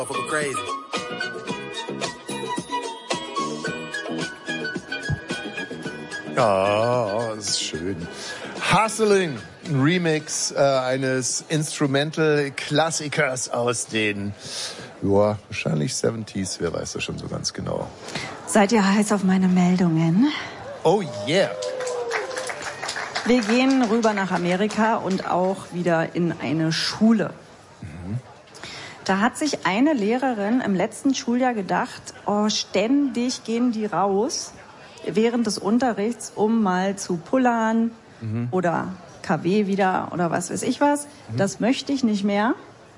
Crazy. Ja, das ist schön. Hustling, ein Remix eines Instrumental-Klassikers aus den, ja, wahrscheinlich 70s, wer weiß das schon so ganz genau. Seid ihr heiß auf meine Meldungen? Oh yeah. Wir gehen rüber nach Amerika und auch wieder in eine Schule. Da hat sich eine Lehrerin im letzten Schuljahr gedacht, oh, ständig gehen die raus während des Unterrichts, um mal zu pullern oder KW wieder oder was weiß ich was. Das möchte ich nicht mehr.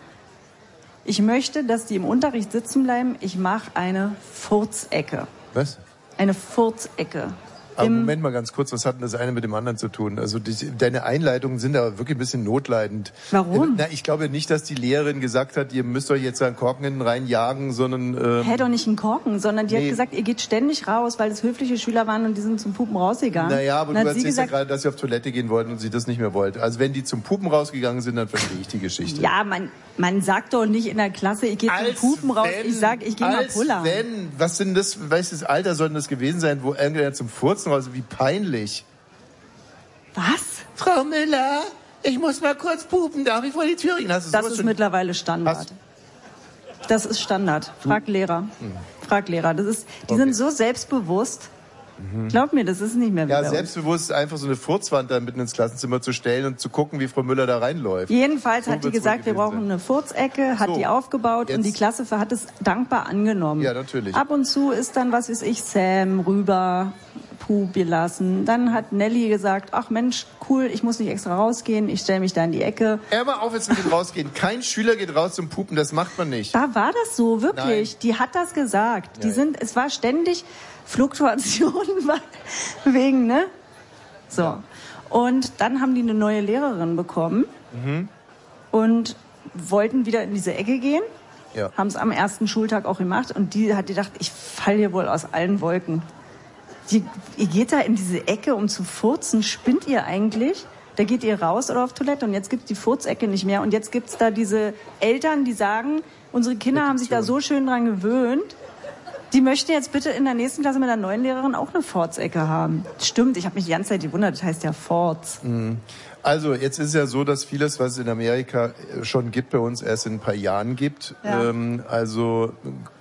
Ich möchte, dass die im Unterricht sitzen bleiben. Ich mache eine Furzecke. Was? Eine Furzecke. Aber Moment mal ganz kurz, was hat denn das eine mit dem anderen zu tun? Also deine Einleitungen sind aber wirklich ein bisschen notleidend. Warum? Ich glaube nicht, dass die Lehrerin gesagt hat, ihr müsst euch jetzt einen Korken hinten reinjagen, sondern... Doch nicht einen Korken, sondern die hat gesagt, ihr geht ständig raus, weil es höfliche Schüler waren und die sind zum Pupen rausgegangen. Naja, aber du erzählst ja gerade, dass sie auf Toilette gehen wollten und sie das nicht mehr wollte. Also wenn die zum Pupen rausgegangen sind, dann verstehe ich die Geschichte. Ja, man sagt doch nicht in der Klasse, ich gehe zum Pupen raus, ich sag, ich gehe mal pullern. Was denn das, welches Alter soll denn das gewesen sein, wo irgendwer zum Furzen raus, wie peinlich. Was? Frau Müller, ich muss mal kurz pupen, darf ich vor die Tür gehen? Das ist mittlerweile Standard. Das ist Standard. Frag Lehrer. Frag Lehrer. Die sind so selbstbewusst. Glaub mir, das ist nicht mehr wie bei uns. Selbstbewusst einfach so eine Furzwand da mitten ins Klassenzimmer zu stellen und zu gucken, wie Frau Müller da reinläuft. Jedenfalls hat die gesagt, wir brauchen eine Furzecke, hat die aufgebaut und die Klasse hat es dankbar angenommen. Ja, natürlich. Ab und zu ist dann, was weiß ich, Sam rüber, Pup gelassen. Dann hat Nelly gesagt, ach Mensch, cool, ich muss nicht extra rausgehen, ich stelle mich da in die Ecke. Hör mal auf jetzt mit dem Rausgehen. Kein Schüler geht raus zum Pupen, das macht man nicht. Da war das so, wirklich. Nein. Die hat das gesagt. Es war ständig Fluktuationen wegen, ne? So. Ja. Und dann haben die eine neue Lehrerin bekommen und wollten wieder in diese Ecke gehen. Ja. Haben es am ersten Schultag auch gemacht und die hat gedacht, ich falle hier wohl aus allen Wolken. Ihr geht da in diese Ecke, um zu furzen. Spinnt ihr eigentlich? Da geht ihr raus oder auf Toilette und jetzt gibt's die Furzecke nicht mehr. Und jetzt gibt's da diese Eltern, die sagen, unsere Kinder haben sich da so schön dran gewöhnt. Die möchten jetzt bitte in der nächsten Klasse mit der neuen Lehrerin auch eine Furzecke haben. Stimmt, ich habe mich die ganze Zeit gewundert, das heißt ja Forts. Also jetzt ist es ja so, dass vieles, was es in Amerika schon gibt, bei uns erst in ein paar Jahren gibt. Ja. Also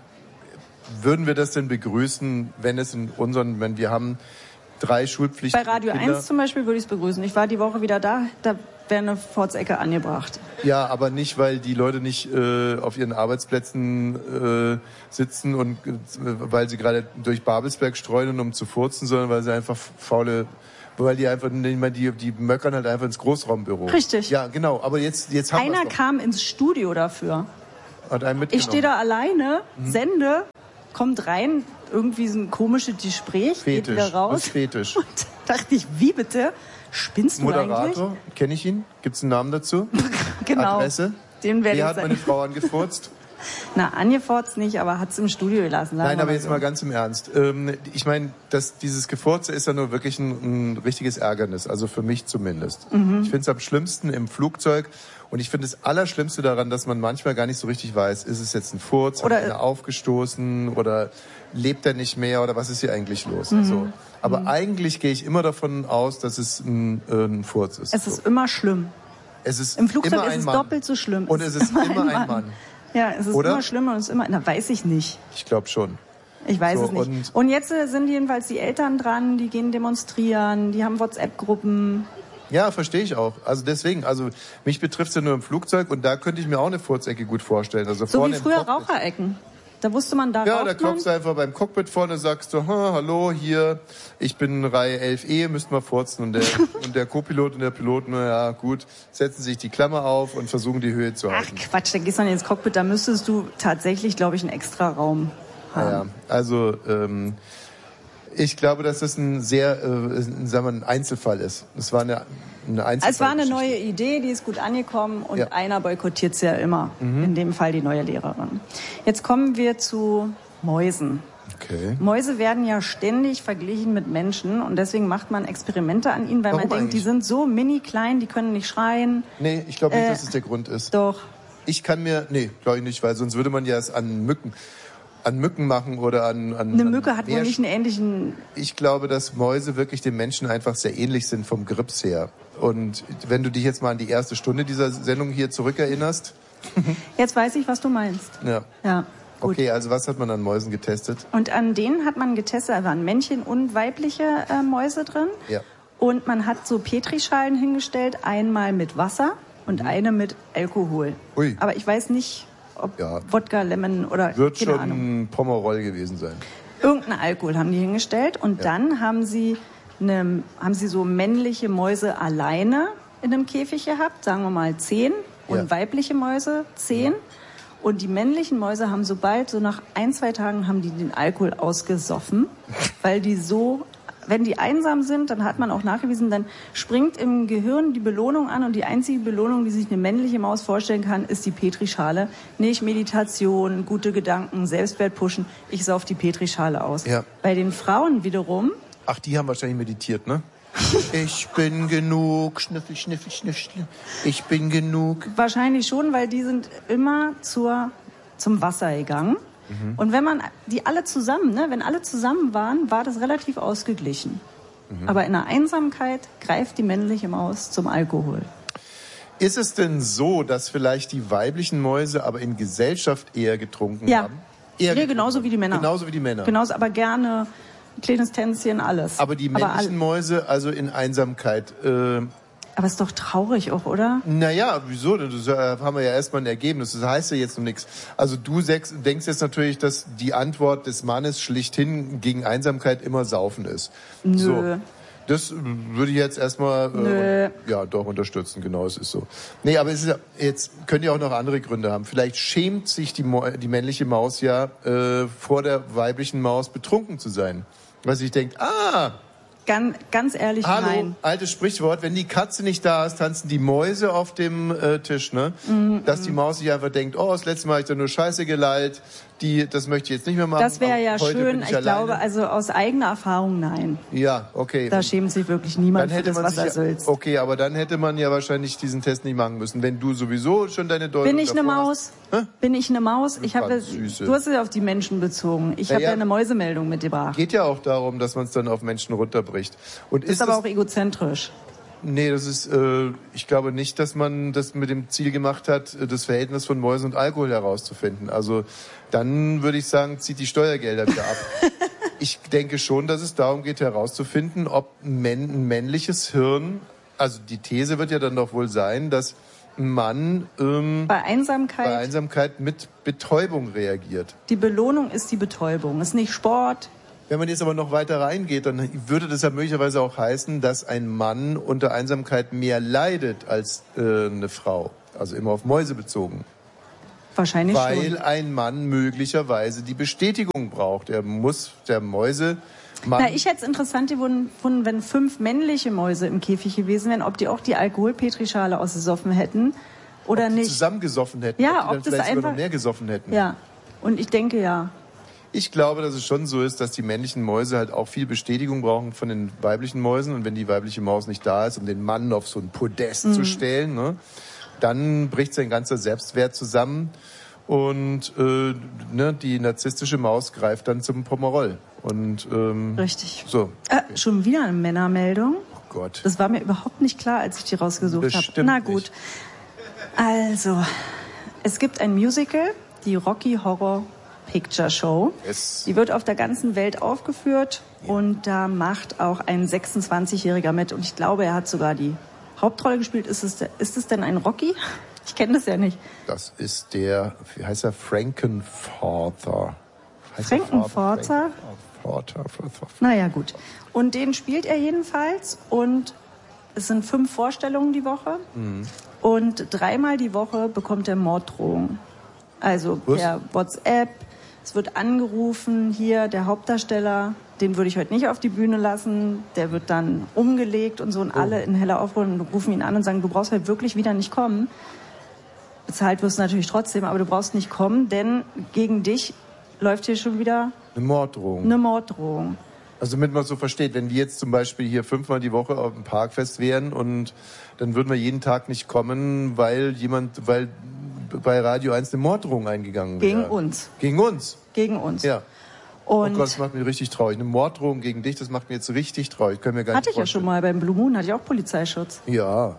würden wir das denn begrüßen, wenn wir haben 3 Schulpflichten. Bei Radio 1 zum Beispiel würde ich es begrüßen. Ich war die Woche wieder da wäre eine Furzecke angebracht. Ja, aber nicht, weil die Leute nicht auf ihren Arbeitsplätzen sitzen und weil sie gerade durch Babelsberg streuen, um zu furzen, sondern weil sie einfach weil die einfach, die möckern halt einfach ins Großraumbüro. Richtig. Ja, genau, aber jetzt haben wir Einer kam ins Studio dafür. Hat einen mitgenommen. Ich stehe da alleine, sende, kommt rein, irgendwie so ein komisches Gespräch, Fetisch. Geht wieder raus. Was Fetisch? Und dachte ich, wie bitte? Spinnst du Moderator, eigentlich? Kenne ich ihn? Gibt's einen Namen dazu? Genau. Adresse? Den werde ich hat meine Frau angefurzt? Na, angefurzt nicht, aber hat's im Studio gelassen. Nein, aber jetzt mal ganz im Ernst. Ich meine, dieses Gefurze ist ja nur wirklich ein richtiges Ärgernis, also für mich zumindest. Ich finde es am schlimmsten im Flugzeug und ich finde das Allerschlimmste daran, dass man manchmal gar nicht so richtig weiß, ist es jetzt ein Furz, hat einer aufgestoßen oder lebt er nicht mehr oder was ist hier eigentlich los? So. Aber eigentlich gehe ich immer davon aus, dass es ein Furz ist. Es ist immer schlimm. Im Flugzeug ist es doppelt so schlimm. Und es ist immer ein Mann. Ja, es ist immer schlimmer und es ist immer... Na, weiß ich nicht. Ich glaube schon. Ich weiß es nicht. Und jetzt sind jedenfalls die Eltern dran, die gehen demonstrieren, die haben WhatsApp-Gruppen. Ja, verstehe ich auch. Also deswegen, mich betrifft es ja nur im Flugzeug und da könnte ich mir auch eine Furzecke gut vorstellen. Also so wie früher Raucherecken. Da wusste man, da da klopfst du einfach beim Cockpit vorne, sagst du, hallo, hier, ich bin Reihe 11E, müsst mal furzen. Und der Co-Pilot und der Pilot, naja, gut, setzen sich die Klammer auf und versuchen, die Höhe zu halten. Ach Quatsch, da gehst du dann ins Cockpit, da müsstest du tatsächlich, glaube ich, einen extra Raum haben. Ja, also, ich glaube, dass das ein sehr, ein Einzelfall ist. Es war eine Einzelfall. Es war eine neue Idee, die ist gut angekommen und einer boykottiert es ja immer. In dem Fall die neue Lehrerin. Jetzt kommen wir zu Mäusen. Okay. Mäuse werden ja ständig verglichen mit Menschen und deswegen macht man Experimente an ihnen, weil man denkt, die sind so mini klein, die können nicht schreien. Nee, ich glaube nicht, dass es der Grund ist. Doch. Ich kann mir, glaube ich nicht, weil sonst würde man ja es an Mücken machen oder an eine Mücke hat wohl nicht einen ähnlichen... Ich glaube, dass Mäuse wirklich dem Menschen einfach sehr ähnlich sind vom Grips her. Und wenn du dich jetzt mal an die erste Stunde dieser Sendung hier zurückerinnerst... Jetzt weiß ich, was du meinst. Ja. Gut. Okay, also was hat man an Mäusen getestet? Und an denen hat man getestet, da waren Männchen und weibliche Mäuse drin. Ja. Und man hat so Petrischalen hingestellt, einmal mit Wasser und eine mit Alkohol. Ui. Aber ich weiß nicht, ob Wodka, Lemon oder wird keine schon Ahnung. Pomerol gewesen sein. Irgendeinen Alkohol haben die hingestellt und dann haben sie so männliche Mäuse alleine in einem Käfig gehabt, sagen wir mal 10 und weibliche Mäuse 10. Und die männlichen Mäuse haben so nach 1-2 Tagen haben die den Alkohol ausgesoffen, weil die so, wenn die einsam sind, dann hat man auch nachgewiesen, dann springt im Gehirn die Belohnung an und die einzige Belohnung, die sich eine männliche Maus vorstellen kann, ist die Petrischale. Nicht Meditation, gute Gedanken, Selbstwert pushen. Ich sauf die Petrischale aus. Ja. Bei den Frauen wiederum... Ach, die haben wahrscheinlich meditiert, ne? Ich bin genug, schnüffel, schnüffel, schnüffel. Ich bin genug. Wahrscheinlich schon, weil die sind immer zum Wasser gegangen. Und wenn man die alle zusammen, wenn alle zusammen waren, war das relativ ausgeglichen. Aber in der Einsamkeit greift die männliche Maus zum Alkohol. Ist es denn so, dass vielleicht die weiblichen Mäuse aber in Gesellschaft eher getrunken haben? Genauso wie die Männer. Genauso wie die Männer. Genauso, aber gerne ein kleines Tänzchen, alles. Aber die männlichen Mäuse, also in Einsamkeit... Aber ist doch traurig auch, oder? Naja, wieso? Das haben wir ja erstmal ein Ergebnis. Das heißt ja jetzt noch nichts. Also du denkst jetzt natürlich, dass die Antwort des Mannes schlichthin gegen Einsamkeit immer Saufen ist. Nö. So. Das würde ich jetzt erstmal unterstützen. Genau, es ist so. Nee, aber es ist jetzt können ja auch noch andere Gründe haben. Vielleicht schämt sich die männliche Maus ja vor der weiblichen Maus betrunken zu sein. Weil sie denkt, Ganz ehrlich, hallo, nein. Altes Sprichwort, wenn die Katze nicht da ist, tanzen die Mäuse auf dem Tisch, ne? Dass die Maus sich einfach denkt, das letzte Mal habe ich da nur Scheiße gelallt, das möchte ich jetzt nicht mehr machen. Das wäre ja heute schön, ich glaube, also aus eigener Erfahrung nein. Ja, okay. Da schämt sich wirklich niemand für das, was er sülzt. Okay, aber dann hätte man ja wahrscheinlich diesen Test nicht machen müssen, wenn du sowieso schon deine Deutung Bin ich eine Maus? Bin ich eine Maus? Du hast es ja auf die Menschen bezogen. Ich habe ja eine Mäusemeldung mitgebracht. Geht ja auch darum, dass man es dann auf Menschen runterbricht. Und ist aber auch egozentrisch. Nee, das ist, ich glaube nicht, dass man das mit dem Ziel gemacht hat, das Verhältnis von Mäusen und Alkohol herauszufinden. Also dann würde ich sagen, zieht die Steuergelder wieder ab. Ich denke schon, dass es darum geht, herauszufinden, ob ein männliches Hirn, also die These wird ja dann doch wohl sein, dass ein Mann bei Einsamkeit mit Betäubung reagiert. Die Belohnung ist die Betäubung, ist nicht Sport. Wenn man jetzt aber noch weiter reingeht, dann würde das ja möglicherweise auch heißen, dass ein Mann unter Einsamkeit mehr leidet als eine Frau. Also immer auf Mäuse bezogen. Wahrscheinlich schon. Weil ein Mann möglicherweise die Bestätigung braucht. Er muss der Mäusemann... Ich hätte es interessant gefunden, wenn 5 männliche Mäuse im Käfig gewesen wären, ob die auch die Alkoholpetrischale ausgesoffen hätten oder nicht. Zusammengesoffen hätten. Ja, ob die dann vielleicht sogar noch mehr gesoffen hätten. Ja, und ich denke ja. Ich glaube, dass es schon so ist, dass die männlichen Mäuse halt auch viel Bestätigung brauchen von den weiblichen Mäusen. Und wenn die weibliche Maus nicht da ist, um den Mann auf so ein Podest zu stellen, ne, dann bricht sein ganzer Selbstwert zusammen. Und die narzisstische Maus greift dann zum Pomerol. Und, richtig. So. Okay. Schon wieder eine Männermeldung? Oh Gott. Das war mir überhaupt nicht klar, als ich die rausgesucht habe. Na gut. Nicht. Also, es gibt ein Musical, die Rocky Horror Picture Show. Yes. Die wird auf der ganzen Welt aufgeführt und da macht auch ein 26-Jähriger mit und ich glaube, er hat sogar die Hauptrolle gespielt. Ist es denn ein Rocky? Ich kenne das ja nicht. Das ist wie heißt er? Frankenforther. Frankenforther? Naja, gut. Und den spielt er jedenfalls und es sind 5 Vorstellungen die Woche und 3-mal die Woche bekommt er Morddrohungen. Also per WhatsApp. Es wird angerufen, hier der Hauptdarsteller, den würde ich heute nicht auf die Bühne lassen, der wird dann umgelegt und so und alle in heller Aufruhr rufen ihn an und sagen, du brauchst halt wirklich wieder nicht kommen. Bezahlt wirst du natürlich trotzdem, aber du brauchst nicht kommen, denn gegen dich läuft hier schon wieder eine Morddrohung. Also damit man so versteht, wenn wir jetzt zum Beispiel hier 5-mal die Woche auf dem Parkfest wären und dann würden wir jeden Tag nicht kommen, weil bei Radio 1 eine Morddrohung eingegangen wäre. Gegen uns. Gegen uns? Gegen uns. Ja. Und oh Gott, das macht mich richtig traurig. Eine Morddrohung gegen dich, das macht mich jetzt richtig traurig. Können wir gar hatte nicht ich ja schon mal beim Blue Moon, hatte ich auch Polizeischutz. Ja.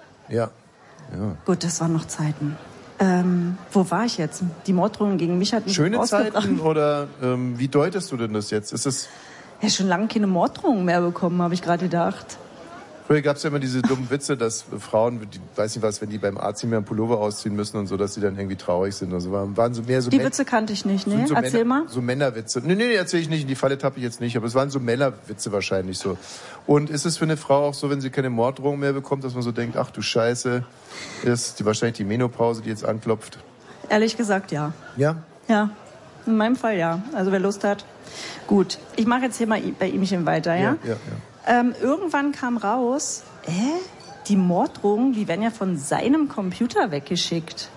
Gut, das waren noch Zeiten. Wo war ich jetzt? Die Morddrohung gegen mich hat mich schöne Zeiten oder wie deutest du denn das jetzt? Ist es ja schon lange keine Morddrohung mehr bekommen, habe ich gerade gedacht. Früher gab es ja immer diese dummen Witze, dass Frauen, die, weiß nicht was, wenn die beim Arzt nicht mehr einen Pullover ausziehen müssen und so, dass sie dann irgendwie traurig sind. Also waren so mehr so die Witze kannte ich nicht, ne? So erzähl mal. So Männerwitze. Nee, erzähl ich nicht. In die Falle tappe ich jetzt nicht. Aber es waren so Männerwitze wahrscheinlich so. Und ist es für eine Frau auch so, wenn sie keine Morddrohung mehr bekommt, dass man so denkt, ach du Scheiße, ist wahrscheinlich die Menopause, die jetzt anklopft? Ehrlich gesagt, ja. Ja? Ja. In meinem Fall ja. Also wer Lust hat. Gut. Ich mache jetzt hier mal bei ihmchen weiter, ja? Ja. Irgendwann kam raus, die Morddrohungen, die werden ja von seinem Computer weggeschickt.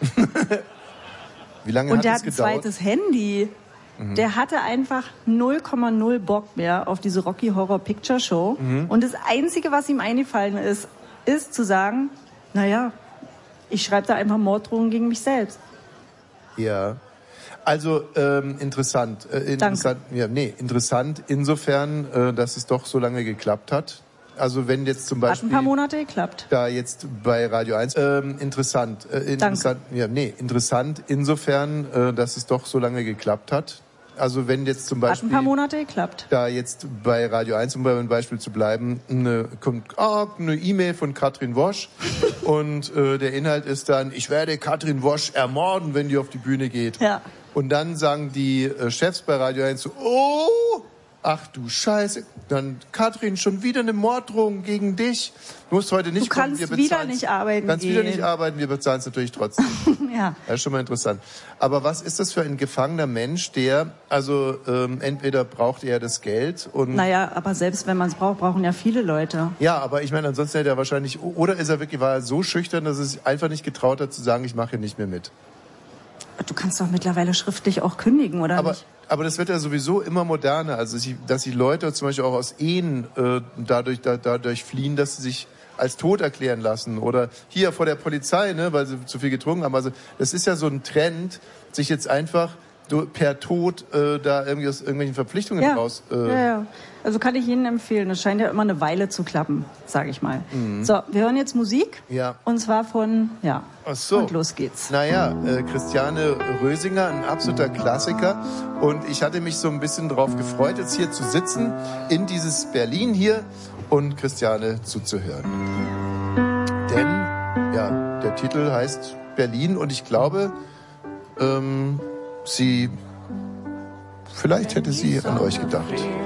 Wie lange und hat das gedauert? Und der hat ein zweites Handy. Mhm. Der hatte einfach 0,0 Bock mehr auf diese Rocky Horror Picture Show. Mhm. Und das Einzige, was ihm eingefallen ist zu sagen, naja, ich schreibe da einfach Morddrohungen gegen mich selbst. Ja. Also interessant. Interessant insofern, dass es doch so lange geklappt hat. Also wenn jetzt zum Beispiel... Hat ein paar Monate geklappt. Da jetzt bei Radio 1. Interessant. Interessant insofern, dass es doch so lange geklappt hat. Also wenn jetzt zum Beispiel... Hat ein paar Monate geklappt. Da jetzt bei Radio 1, um bei einem Beispiel zu bleiben, kommt eine E-Mail von Katrin Wosch und der Inhalt ist dann, ich werde Katrin Wosch ermorden, wenn die auf die Bühne geht. Ja. Und dann sagen die Chefs bei Radio 1 so, oh, ach du Scheiße, dann Katrin, schon wieder eine Morddrohung gegen dich. Du musst heute nicht kommen, wir bezahlen. Du kannst wieder nicht arbeiten Kannst wieder nicht arbeiten, wir bezahlen es natürlich trotzdem. Ja. Das ist schon mal interessant. Aber was ist das für ein gefangener Mensch, der, also entweder braucht er das Geld und... Naja, aber selbst wenn man es braucht, brauchen ja viele Leute. Ja, aber ich meine, ansonsten hätte er wahrscheinlich, oder war er so schüchtern, dass er sich einfach nicht getraut hat zu sagen, ich mache hier nicht mehr mit. Du kannst doch mittlerweile schriftlich auch kündigen, oder nicht? Aber das wird ja sowieso immer moderner. Also, dass die Leute zum Beispiel auch aus Ehen dadurch fliehen, dass sie sich als tot erklären lassen. Oder hier vor der Polizei, ne, weil sie zu viel getrunken haben. Also das ist ja so ein Trend, sich jetzt einfach per Tod da irgendwie aus irgendwelchen Verpflichtungen raus... Ja. Also kann ich Ihnen empfehlen. Es scheint ja immer eine Weile zu klappen, sage ich mal. Mhm. So, wir hören jetzt Musik. Ja. Und zwar von, Ach so. Und los geht's. Naja, Christiane Rösinger, ein absoluter Klassiker. Und ich hatte mich so ein bisschen drauf gefreut, jetzt hier zu sitzen, in dieses Berlin hier und Christiane zuzuhören. Denn, der Titel heißt Berlin und ich glaube, vielleicht hätte sie an euch gedacht.